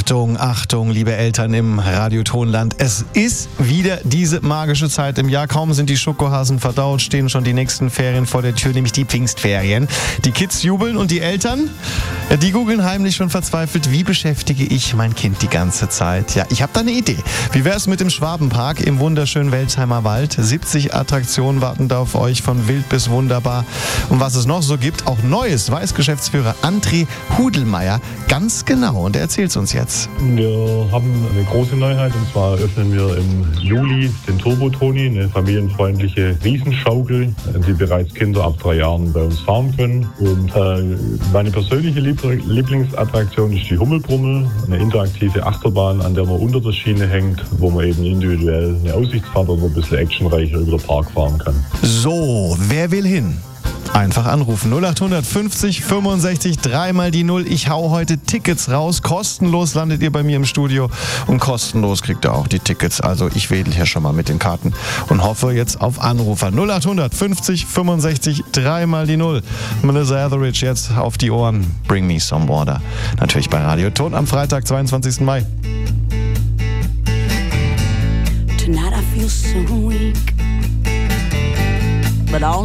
Achtung, Achtung, liebe Eltern im Radiotonland. Es ist wieder diese magische Zeit im Jahr. Kaum sind die Schokohasen verdaut, stehen schon die nächsten Ferien vor der Tür, nämlich die Pfingstferien. Die Kids jubeln und die Eltern, die googeln heimlich schon verzweifelt, wie beschäftige ich mein Kind die ganze Zeit? Ja, ich habe da eine Idee. Wie wäre es mit dem Schwabenpark im wunderschönen Welsheimer Wald? 70 Attraktionen warten da auf euch, von wild bis wunderbar. Und was es noch so gibt, auch Neues, weiß Geschäftsführer André Hudelmeier ganz genau. Und er erzählt es uns jetzt. Wir haben eine große Neuheit, und zwar öffnen wir im Juli den Turbo-Toni, eine familienfreundliche Riesenschaukel, die bereits Kinder ab 3 Jahren bei uns fahren können. Und meine persönliche Lieblingsattraktion ist die Hummelbrummel, eine interaktive Achterbahn, an der man unter der Schiene hängt, wo man eben individuell eine Aussichtsfahrt oder ein bisschen actionreicher über den Park fahren kann. So, wer will hin? Einfach anrufen. 0800 50 65 3 mal die 0. Ich hau heute Tickets raus. Kostenlos landet ihr bei mir im Studio und kostenlos kriegt ihr auch die Tickets. Also ich wedel hier schon mal mit den Karten und hoffe jetzt auf Anrufer. 0800 50 65 3 mal die 0. Melissa Etheridge jetzt auf die Ohren. Bring me some water. Natürlich bei Radio Ton am Freitag, 22. Mai. Tonight I feel so weak, but all